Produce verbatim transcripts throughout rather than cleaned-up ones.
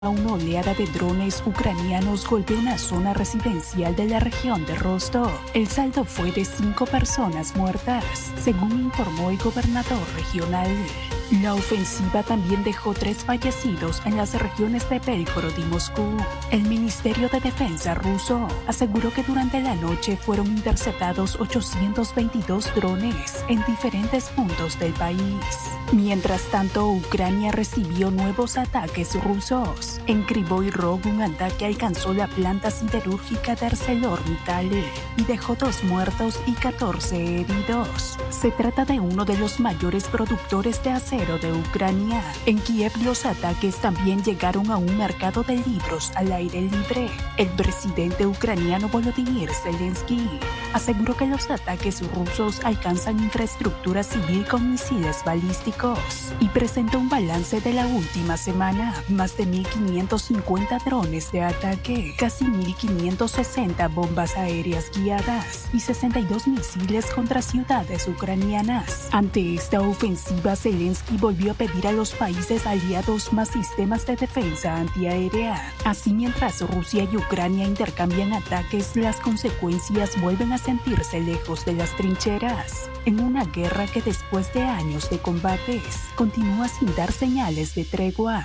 Una oleada de drones ucranianos golpeó una zona residencial de la región de Rostov. El saldo fue de cinco personas muertas, según informó el gobernador regional. La ofensiva también dejó tres fallecidos en las regiones de Belgorod y Moscú. El Ministerio de Defensa ruso aseguró que durante la noche fueron interceptados ochocientos veintidós drones en diferentes puntos del país. Mientras tanto, Ucrania recibió nuevos ataques rusos. En Kryvyi Rog, un ataque alcanzó la planta siderúrgica de ArcelorMittal y dejó dos muertos y catorce heridos. Se trata de uno de los mayores productores de acero de Ucrania. En Kiev, los ataques también llegaron a un mercado de libros al aire libre. El presidente ucraniano Volodymyr Zelensky aseguró que los ataques rusos alcanzan infraestructura civil con misiles balísticos y presentó un balance de la última semana: más de mil quinientos cincuenta drones de ataque, casi mil quinientos sesenta bombas aéreas guiadas y sesenta y dos misiles contra ciudades ucranianas. Ante esta ofensiva, Zelensky volvió a pedir a los países aliados más sistemas de defensa antiaérea. Así, mientras Rusia y Ucrania intercambian ataques, las consecuencias vuelven a sentirse lejos de las trincheras, en una guerra que después de años de combates continúa sin dar señales de tregua.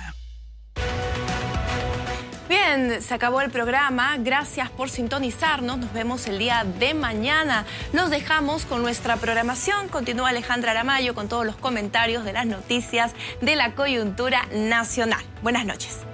Bien, se acabó el programa. Gracias por sintonizarnos. Nos vemos el día de mañana. Los dejamos con nuestra programación. Continúa Alejandra Aramayo con todos los comentarios de las noticias de la coyuntura nacional. Buenas noches.